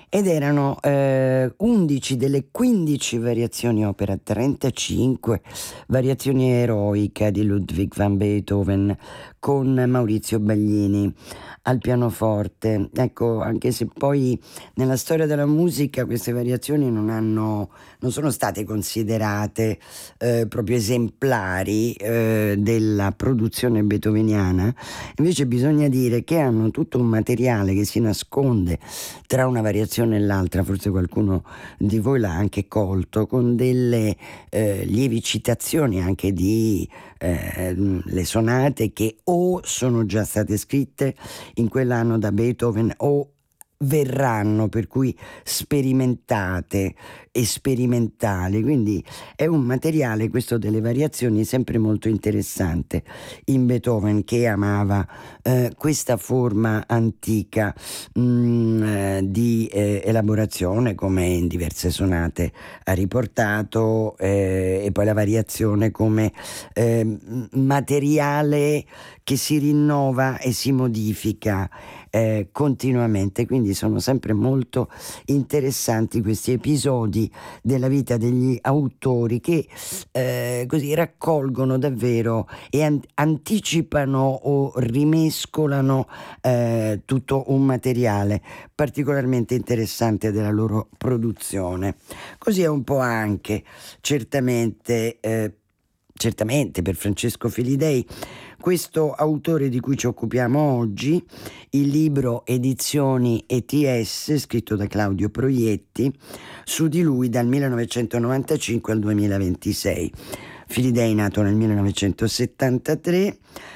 ed erano 11 delle 15 variazioni opera 35, variazioni eroica di Ludwig van Beethoven, con Maurizio Baglini al pianoforte. Ecco, anche se poi nella storia della musica queste variazioni non sono state considerate proprio esemplari della produzione beethoveniana, invece bisogna dire che hanno tutto un materiale che si nasconde tra una variazione e l'altra, forse qualcuno di voi l'ha anche colto, con delle lievi citazioni anche di le sonate che o sono già state scritte in quell'anno da Beethoven o verranno, per cui sperimentate e sperimentali. Quindi è un materiale, questo delle variazioni, sempre molto interessante in Beethoven, che amava questa forma antica di elaborazione, come in diverse sonate ha riportato, e poi la variazione come materiale che si rinnova e si modifica continuamente. Quindi sono sempre molto interessanti questi episodi della vita degli autori che così raccolgono davvero e anticipano o rimescolano tutto un materiale particolarmente interessante della loro produzione. Così è un po' anche certamente per Francesco Filidei, questo autore di cui ci occupiamo oggi, il libro Edizioni ETS, scritto da Claudio Proietti, su di lui dal 1995 al 2026. Filidei nato nel 1973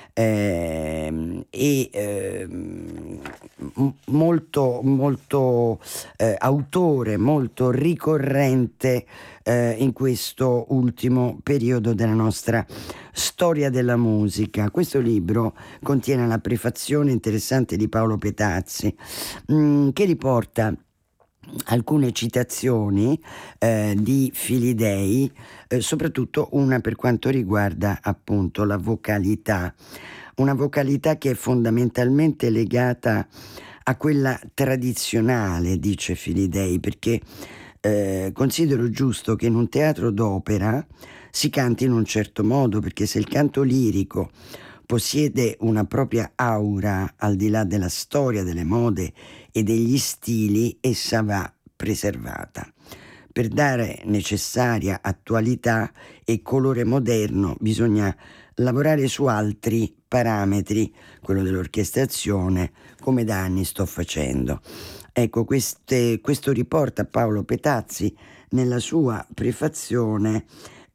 molto autore, molto ricorrente in questo ultimo periodo della nostra storia della musica. Questo libro contiene la prefazione interessante di Paolo Petazzi, che riporta alcune citazioni di Filidei, soprattutto una per quanto riguarda appunto la vocalità, una vocalità che è fondamentalmente legata a quella tradizionale, dice Filidei, perché considero giusto che in un teatro d'opera si canti in un certo modo, perché se il canto lirico possiede una propria aura al di là della storia, delle mode e degli stili, essa va preservata. Per dare necessaria attualità e colore moderno bisogna lavorare su altri parametri, quello dell'orchestrazione, come da anni sto facendo. Ecco, questo riporta Paolo Petazzi nella sua prefazione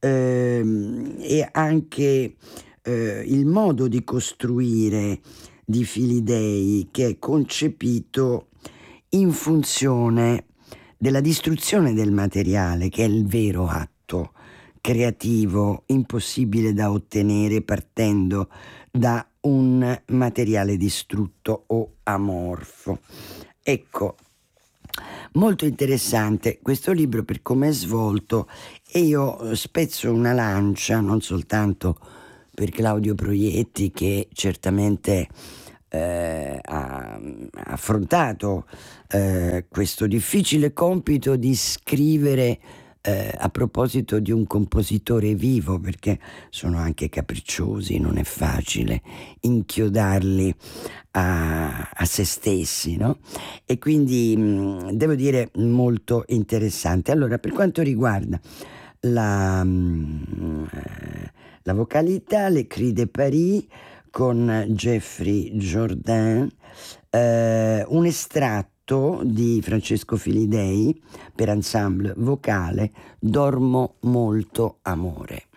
e anche il modo di costruire di Filidei, che è concepito in funzione della distruzione del materiale, che è il vero atto creativo impossibile da ottenere partendo da un materiale distrutto o amorfo. Ecco, molto interessante questo libro per come è svolto, e io spezzo una lancia non soltanto per Claudio Proietti, che certamente ha affrontato questo difficile compito di scrivere a proposito di un compositore vivo, perché sono anche capricciosi, non è facile inchiodarli a se stessi, no? E quindi devo dire molto interessante. Allora, per quanto riguarda la vocalità, Le Cris de Paris con Jeffrey Jourdain, un estratto di Francesco Filidei per ensemble vocale, Dormo molto amore.